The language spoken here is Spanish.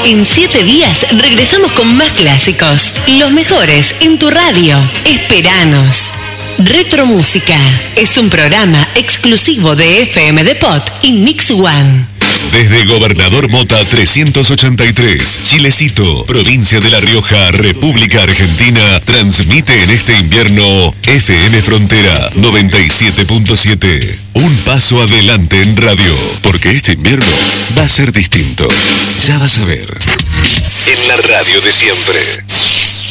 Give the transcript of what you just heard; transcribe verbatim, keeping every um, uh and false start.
En siete días regresamos con más clásicos. Los mejores en tu radio. Esperanos. Retromúsica es un programa exclusivo de F M Depot y Mix One. Desde Gobernador Mota trescientos ochenta y tres, Chilecito, provincia de La Rioja, República Argentina, transmite en este invierno F M Frontera noventa y siete punto siete. Un paso adelante en radio, porque este invierno va a ser distinto. Ya vas a ver. En la radio de siempre.